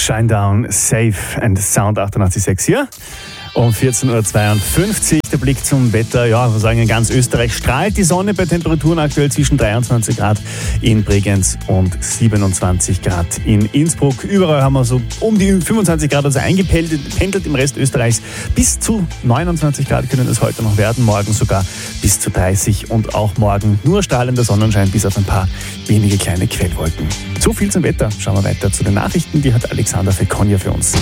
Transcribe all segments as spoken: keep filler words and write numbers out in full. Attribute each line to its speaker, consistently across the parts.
Speaker 1: Shinedown, Safe and Sound achtundachtzig Komma sechs hier. Um vierzehn Uhr zweiundfünfzig, der Blick zum Wetter. Ja, wir sagen, in ganz Österreich strahlt die Sonne bei Temperaturen aktuell zwischen dreiundzwanzig Grad in Bregenz und siebenundzwanzig Grad in Innsbruck. Überall haben wir so um die fünfundzwanzig Grad also eingependelt. Im Rest Österreichs bis zu neunundzwanzig Grad können es heute noch werden. Morgen sogar bis zu dreißig und auch morgen nur strahlender Sonnenschein bis auf ein paar wenige kleine Quellwolken. So viel zum Wetter. Schauen wir weiter zu den Nachrichten. Die hat Alexander Fekonja für uns.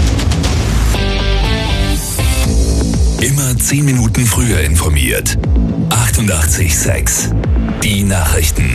Speaker 2: Immer zehn Minuten früher informiert. achtundachtzig Komma sechs. Die Nachrichten.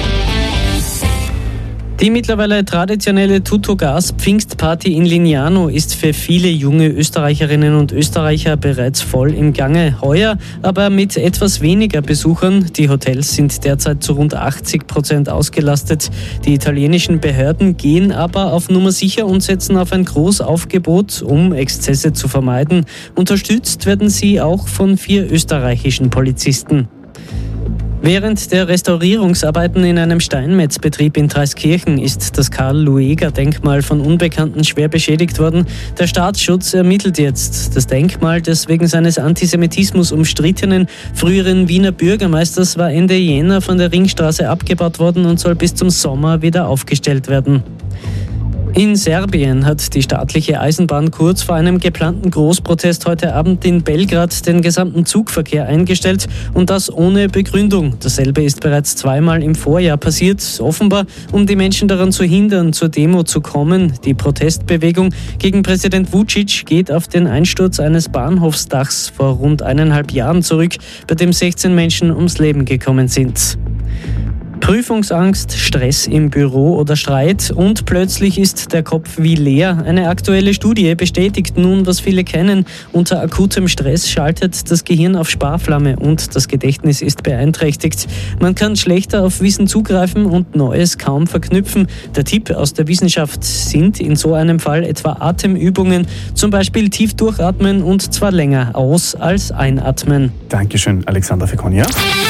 Speaker 3: Die mittlerweile traditionelle Tutu-Gas-Pfingstparty in Lignano ist für viele junge Österreicherinnen und Österreicher bereits voll im Gange. Heuer aber mit etwas weniger Besuchern. Die Hotels sind derzeit zu rund achtzig Prozent ausgelastet. Die italienischen Behörden gehen aber auf Nummer sicher und setzen auf ein Großaufgebot, um Exzesse zu vermeiden. Unterstützt werden sie auch von vier österreichischen Polizisten. Während der Restaurierungsarbeiten in einem Steinmetzbetrieb in Traiskirchen ist das Karl-Lueger-Denkmal von Unbekannten schwer beschädigt worden. Der Staatsschutz ermittelt jetzt. Das Denkmal des wegen seines Antisemitismus umstrittenen früheren Wiener Bürgermeisters war Ende Jänner von der Ringstraße abgebaut worden und soll bis zum Sommer wieder aufgestellt werden. In Serbien hat die staatliche Eisenbahn kurz vor einem geplanten Großprotest heute Abend in Belgrad den gesamten Zugverkehr eingestellt und das ohne Begründung. Dasselbe ist bereits zweimal im Vorjahr passiert, offenbar um die Menschen daran zu hindern, zur Demo zu kommen. Die Protestbewegung gegen Präsident Vučić geht auf den Einsturz eines Bahnhofsdachs vor rund eineinhalb Jahren zurück, bei dem sechzehn Menschen ums Leben gekommen sind. Prüfungsangst, Stress im Büro oder Streit und plötzlich ist der Kopf wie leer. Eine aktuelle Studie bestätigt nun, was viele kennen. Unter akutem Stress schaltet das Gehirn auf Sparflamme und das Gedächtnis ist beeinträchtigt. Man kann schlechter auf Wissen zugreifen und Neues kaum verknüpfen. Der Tipp aus der Wissenschaft sind in so einem Fall etwa Atemübungen, zum Beispiel tief durchatmen und zwar länger aus- als einatmen.
Speaker 1: Dankeschön, Alexander Fekonja.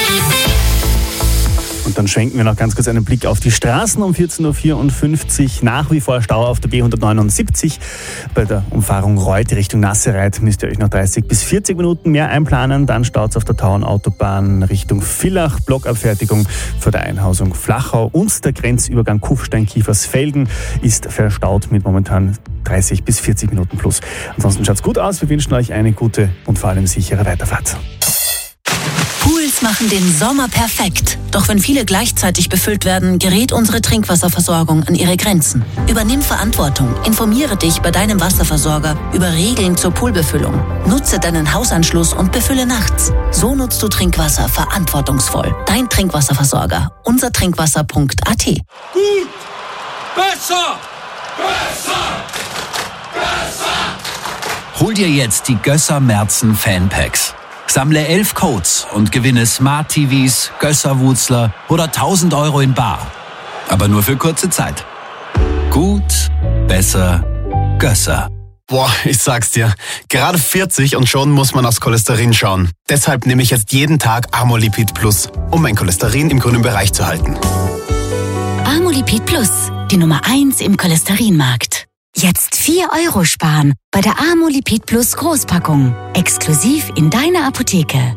Speaker 1: Und dann schwenken wir noch ganz kurz einen Blick auf die Straßen um vierzehn Uhr vierundfünfzig. Nach wie vor Stau auf der B hundertneunundsiebzig. Bei der Umfahrung Reuth Richtung Nassereit müsst ihr euch noch dreißig bis vierzig Minuten mehr einplanen. Dann staut es auf der Tauernautobahn Richtung Villach. Blockabfertigung vor der Einhausung Flachau. Und der Grenzübergang Kufstein-Kiefersfelden ist verstaut mit momentan dreißig bis vierzig Minuten plus. Ansonsten schaut's gut aus. Wir wünschen euch eine gute und vor allem sichere Weiterfahrt.
Speaker 4: Pools machen den Sommer perfekt. Doch wenn viele gleichzeitig befüllt werden, gerät unsere Trinkwasserversorgung an ihre Grenzen. Übernimm Verantwortung. Informiere dich bei deinem Wasserversorger über Regeln zur Poolbefüllung. Nutze deinen Hausanschluss und befülle nachts. So nutzt du Trinkwasser verantwortungsvoll. Dein Trinkwasserversorger. unser trinkwasser punkt a t.
Speaker 5: Gut! Besser! Besser! Besser!
Speaker 6: Hol dir jetzt die Gösser Merzen Fanpacks. Sammle elf Codes und gewinne Smart-T Vs, Gösser-Wutzler oder tausend Euro in bar. Aber nur für kurze Zeit. Gut, besser, Gösser.
Speaker 7: Boah, ich sag's dir, gerade vierzig und schon muss man aufs Cholesterin schauen. Deshalb nehme ich jetzt jeden Tag Amolipid Plus, um mein Cholesterin im grünen Bereich zu halten.
Speaker 8: Amolipid Plus, die Nummer eins im Cholesterinmarkt. Jetzt vier Euro sparen bei der Amolipid Plus Großpackung. Exklusiv in deiner Apotheke.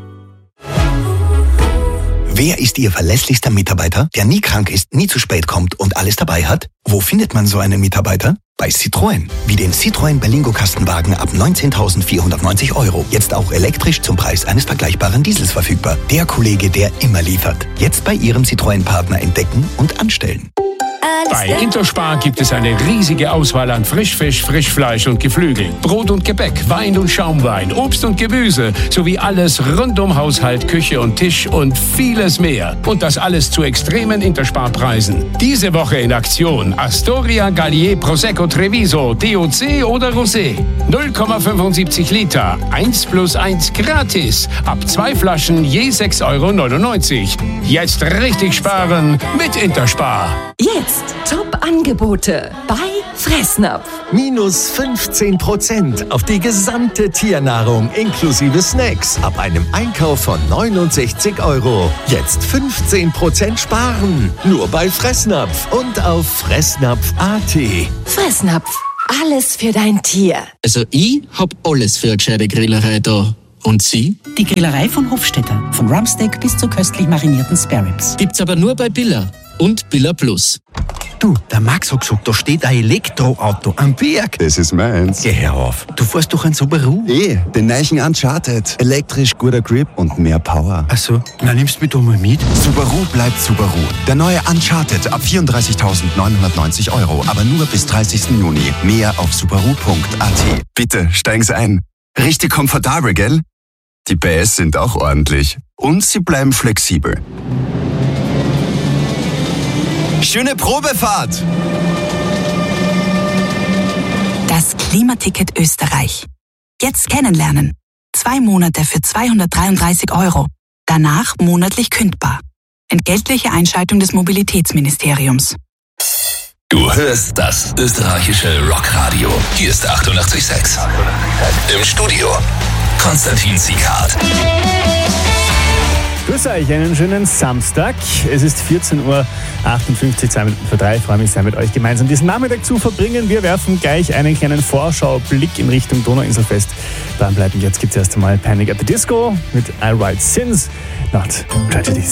Speaker 9: Wer ist Ihr verlässlichster Mitarbeiter, der nie krank ist, nie zu spät kommt und alles dabei hat? Wo findet man so einen Mitarbeiter? Bei Citroën. Wie den Citroën Berlingo Kastenwagen ab neunzehntausendvierhundertneunzig Euro. Jetzt auch elektrisch zum Preis eines vergleichbaren Diesels verfügbar. Der Kollege, der immer liefert. Jetzt bei Ihrem Citroën-Partner entdecken und anstellen.
Speaker 10: Bei Interspar gibt es eine riesige Auswahl an Frischfisch, Frischfleisch und Geflügel, Brot und Gebäck, Wein und Schaumwein, Obst und Gemüse sowie alles rund um Haushalt, Küche und Tisch und vieles mehr. Und das alles zu extremen Interspar-Preisen. Diese Woche in Aktion Astoria, Gallier, Prosecco, Treviso, D O C oder Rosé. null Komma fünfundsiebzig Liter, eins plus eins gratis. Ab zwei Flaschen je sechs Euro neunundneunzig. Jetzt richtig sparen mit Interspar.
Speaker 11: Jetzt Top-Angebote bei Fressnapf.
Speaker 12: Minus fünfzehn Prozent auf die gesamte Tiernahrung inklusive Snacks ab einem Einkauf von neunundsechzig Euro. Jetzt fünfzehn Prozent sparen. Nur bei Fressnapf und auf fressnapf punkt a t.
Speaker 11: Fressnapf, Alles für dein Tier.
Speaker 13: Also ich hab alles für eine gescheite Grillerei da. Und Sie?
Speaker 14: Die Grillerei von Hofstetter. Von Rumpsteak bis zu köstlich marinierten Spareribs.
Speaker 13: Gibt's aber nur bei Billa und Billa Plus.
Speaker 9: Du, der Max hat gesagt, da steht ein Elektroauto am Berg.
Speaker 15: Das ist meins.
Speaker 9: Geh hör auf. Du fährst doch ein Subaru.
Speaker 15: Eh, den neuen Uncharted. Elektrisch, guter Grip und mehr Power.
Speaker 9: Ach so, na nimmst du mich doch mal mit.
Speaker 16: Subaru bleibt Subaru. Der neue Uncharted ab vierunddreißigtausendneunhundertneunzig Euro, aber nur bis dreißigsten Juni. Mehr auf subaru punkt a t. Bitte, steigen Sie ein. Richtig komfortabel, gell? Die P S sind auch ordentlich. Und sie bleiben flexibel. Schöne Probefahrt!
Speaker 17: Das Klimaticket Österreich. Jetzt kennenlernen. Zwei Monate für zweihundertdreiunddreißig Euro. Danach monatlich kündbar. Entgeltliche Einschaltung des Mobilitätsministeriums.
Speaker 2: Du hörst das österreichische Rockradio. Hier ist achtundachtzig Komma sechs. Im Studio Konstantin Sieghardt.
Speaker 1: Grüß euch, einen schönen Samstag. Es ist vierzehn Uhr achtundfünfzig, zwei Minuten vor drei. Ich freue mich sehr, mit euch gemeinsam diesen Nachmittag zu verbringen. Wir werfen gleich einen kleinen Vorschaublick in Richtung Donauinselfest. Dranbleiben, jetzt gibt es erst einmal Panic at the Disco mit I Write Sins, Not Tragedies.